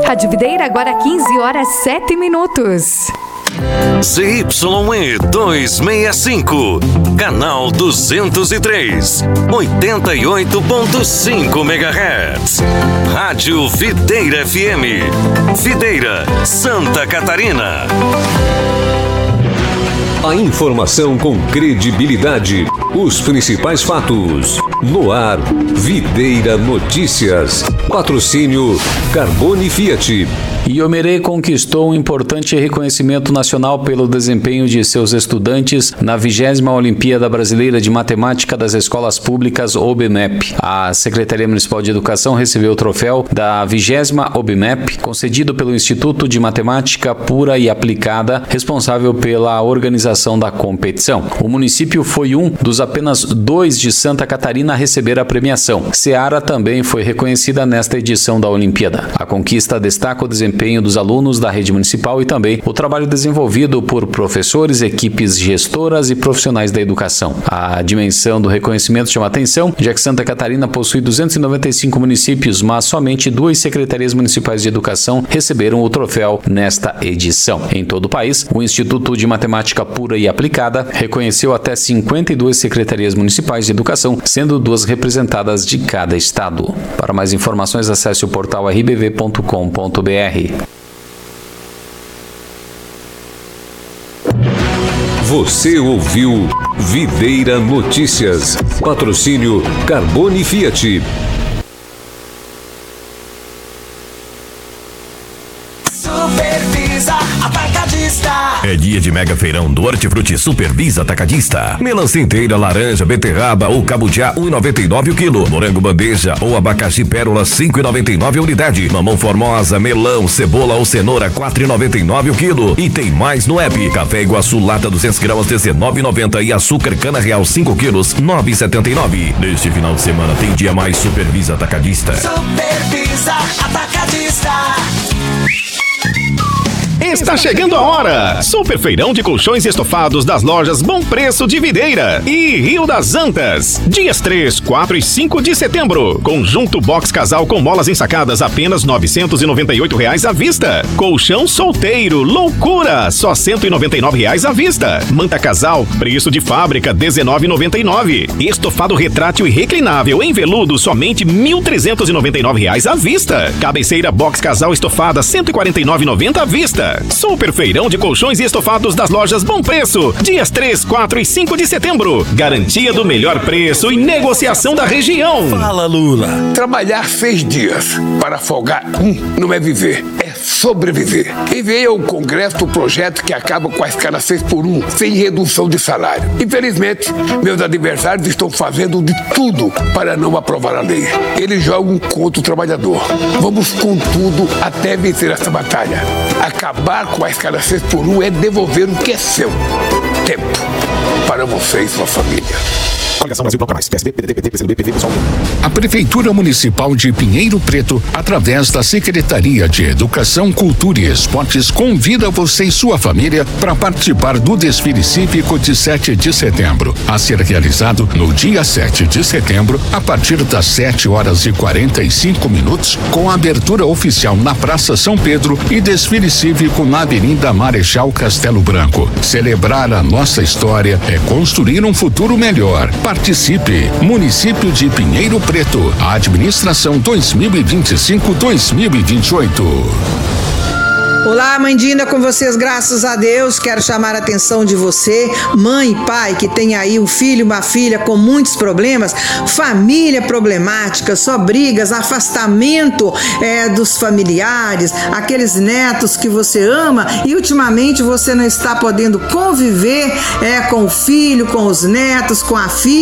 Rádio Videira, agora 15h07. ZYE 265, canal 203, 88.5 MHz. Rádio Videira FM, Videira, Santa Catarina. A informação com credibilidade, os principais fatos. No ar, Videira Notícias. Patrocínio Carbone Fiat. Iomerê conquistou um importante reconhecimento nacional pelo desempenho de seus estudantes na 20ª Olimpíada Brasileira de Matemática das Escolas Públicas OBMEP. A Secretaria Municipal de Educação recebeu o troféu da 20ª OBMEP, concedido pelo Instituto de Matemática Pura e Aplicada, responsável pela organização da competição. O município foi um dos apenas 2 de Santa Catarina a receber a premiação. Ceará também foi reconhecida nesta edição da Olimpíada. A conquista destaca o desempenho dos alunos da rede municipal e também o trabalho desenvolvido por professores, equipes gestoras e profissionais da educação. A dimensão do reconhecimento chama atenção, já que Santa Catarina possui 295 municípios, mas somente 2 secretarias municipais de educação receberam o troféu nesta edição. Em todo o país, o Instituto de Matemática Pura e Aplicada reconheceu até 52 secretarias municipais de educação, sendo 2 representadas de cada estado. Para mais informações, acesse o portal rbv.com.br. Você ouviu Videira Notícias. Patrocínio Carbone Fiat. Supervisa Atacadista. É dia de mega feirão do Hortifruti Supervisa Atacadista. Melancia inteira, laranja, beterraba ou cabutiá 1,99 o quilo. Morango bandeja ou abacaxi pérola 5,99 a unidade. Mamão formosa, melão, cebola ou cenoura 4,99 o quilo. E tem mais no app. Café Iguaçu lata 200 gramas 19,90 e açúcar cana real 5 quilos 9,79. Neste final de semana tem dia mais Supervisa Atacadista. Supervisa Atacadista. Está chegando a hora! Super feirão de colchões e estofados das lojas Bom Preço de Videira e Rio das Antas. Dias 3, 4 e 5 de setembro. Conjunto box casal com molas ensacadas apenas R$ 998 à vista. Colchão solteiro, loucura, só R$ 199 à vista. Manta casal, preço de fábrica R$ 19,99. Estofado retrátil e reclinável em veludo, somente R$ 1.399 à vista. Cabeceira box casal estofada R$ 149,90 à vista. Super feirão de colchões e estofados das lojas Bom Preço. Dias 3, 4 e 5 de setembro. Garantia do melhor preço e negociação da região. Fala, Lula. Trabalhar 6 dias para folgar não é viver, é sobreviver. Enviei ao Congresso o projeto que acaba com a escala 6x1, sem redução de salário. Infelizmente, meus adversários estão fazendo de tudo para não aprovar a lei. Eles jogam contra o trabalhador. Vamos com tudo até vencer essa batalha. Acabar com a escala 6x1 é devolver o que é seu. Tempo para você e sua família. Coligação Brasil Bloco Mais, PSB, PDT, PT, PCdoB, PV, PSOL. A Prefeitura Municipal de Pinheiro Preto, através da Secretaria de Educação, Cultura e Esportes, convida você e sua família para participar do desfile cívico de 7 de setembro, a ser realizado no dia 7 de setembro, a partir das 7h45, com a abertura oficial na Praça São Pedro e desfile cívico na Avenida Marechal Castelo Branco. Celebrar a nossa história é construir um futuro melhor. Participe! Município de Pinheiro Preto. A administração 2025-2028. Olá, mãe Dina, com vocês, graças a Deus. Quero chamar a atenção de você, mãe e pai, que tem aí um filho, uma filha com muitos problemas, família problemática, só brigas, afastamento dos familiares, aqueles netos que você ama e ultimamente você não está podendo conviver com o filho, com os netos, com a filha.